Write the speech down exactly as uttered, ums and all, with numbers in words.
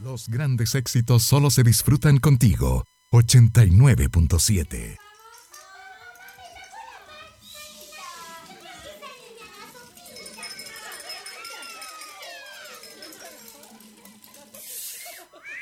Los grandes éxitos solo se disfrutan contigo. ochenta y nueve punto siete